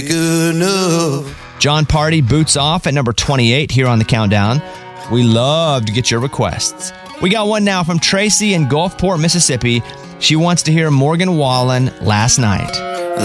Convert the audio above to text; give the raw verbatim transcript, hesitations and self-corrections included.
good enough. John Party, Boots Off at number twenty-eight here on the countdown. We love to get your requests. We got one now from Tracy in Gulfport, Mississippi. She wants to hear Morgan Wallen, Last Night.